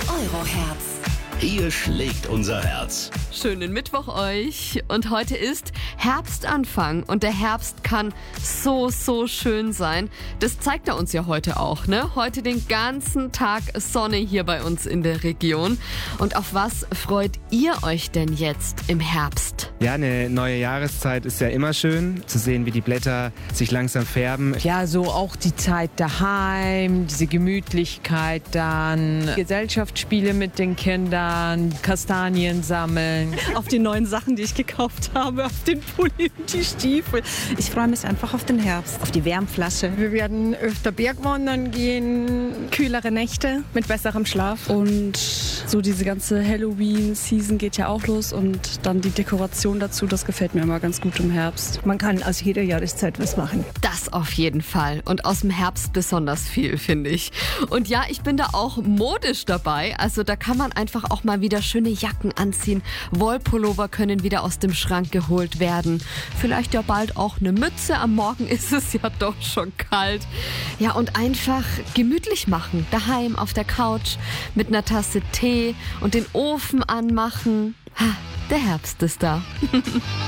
Euroherz. Hier schlägt unser Herz. Schönen Mittwoch euch. Und heute ist Herbstanfang und der Herbst kann so schön sein. Das zeigt er uns ja heute auch, ne? Heute den ganzen Tag Sonne hier bei uns in der Region. Und auf was freut ihr euch denn jetzt im Herbst? Ja, eine neue Jahreszeit ist ja immer schön, zu sehen, wie die Blätter sich langsam färben. Ja, so auch die Zeit daheim, diese Gemütlichkeit dann, Gesellschaftsspiele mit den Kindern, Kastanien sammeln. Auf die neuen Sachen, die ich gekauft habe, auf den Pulli und die Stiefel. Ich freue mich einfach auf den Herbst, auf die Wärmflasche. Wir werden öfter Bergwandern gehen. Kühlere Nächte mit besserem Schlaf. Und so diese ganze Halloween-Season geht ja auch los und dann die Dekoration dazu, das gefällt mir immer ganz gut im Herbst. Man kann aus jeder Jahreszeit was machen. Das auf jeden Fall. Und aus dem Herbst besonders viel, finde ich. Und ja, ich bin da auch modisch dabei. Also da kann man einfach auch mal wieder schöne Jacken anziehen. Wollpullover können wieder aus dem Schrank geholt werden. Vielleicht ja bald auch eine Mütze. Am Morgen ist es ja doch schon kalt. Ja, und einfach gemütlich machen. Daheim auf der Couch mit einer Tasse Tee und den Ofen anmachen. Der Herbst ist da.